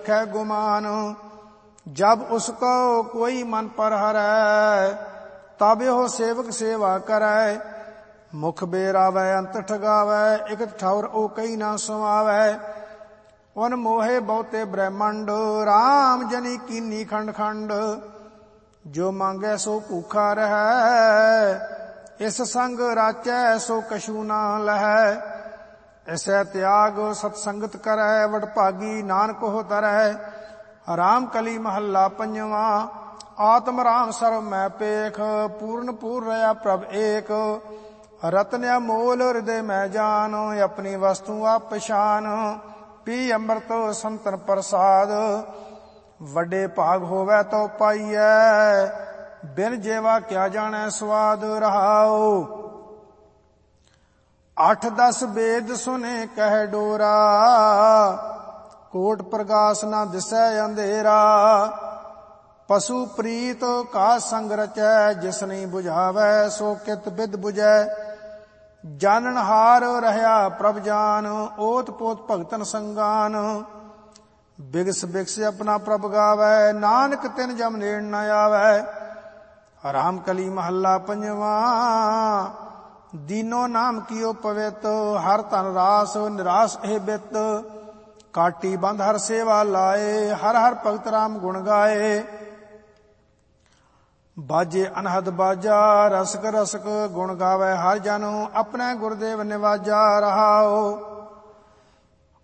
रखै गुमान। जब उसको कोई मन पर हरै तब यो सेवक सेवा करै। मुख बेरावै अंत ठगावै एक ठौर ओ कई ना समावै। उन मोहे बहुते ब्रह्मंड राम जनी कीनी खंड खंड। जो मांगै सो भूखा रहै इस संग राचै सो कछू ना लहै। ऐसै त्याग सतसंगत करै वडभागी नानक हो तरै। राम कली महला पंजवा। आत्म राम सर्व मैं पेख पूर्ण पूर रया प्रभ एक। रतन अमोल हृदय मैं जान अपनी वस्तु आप पछान। पी अमृत संतन प्रसाद वड्डे भाग होवै तो पाइयै। बिन जेवा क्या जाने स्वाद रहाओ। 8-10 वेद सुने कह डोरा कोट प्रकाश ना दिसै अंधेरा। पशु प्रीत का संग रचै जिस नहीं बुझावै सो कित बिद बुझै। जानन हार रहया प्रभ जान ओत पोत भगतन संगान। बिगस बिगस अपना प्रभ गावै नानक तिन जम नेड़ न आवै। राम कली महला पंजवा। दीनो नाम कियो पवित हर तन रास निराश ए बित। काटी बंध हर सेवा लाए हर हर भगत राम गुण गाए। बाजे अनहद बाजा रसक रसक गुण गावै हर जन अपने गुरुदेव निवाजा रहाओ।